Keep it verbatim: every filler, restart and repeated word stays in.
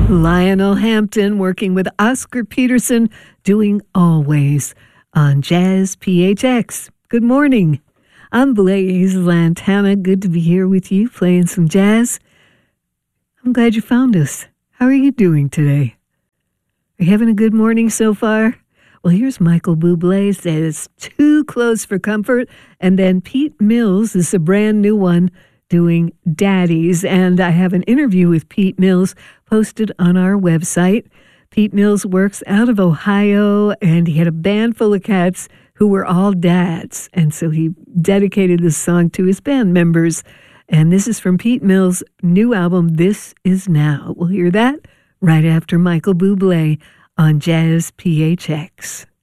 Lionel Hampton working with Oscar Peterson, doing Always on Jazz P H X. Good morning. I'm Blaze Lantana. Good to be here with you, playing some jazz. I'm glad you found us. How are you doing today? Are you having a good morning so far? Well, here's Michael Bublé says Too Close for Comfort, and then Pete Mills is a brand new one doing Daddies, and I have an interview with Pete Mills posted on our website. Pete Mills works out of Ohio, and he had a band full of cats who were all dads, and so he dedicated this song to his band members, and this is from Pete Mills' new album, This Is Now. We'll hear that right after Michael Bublé on Jazz P H X.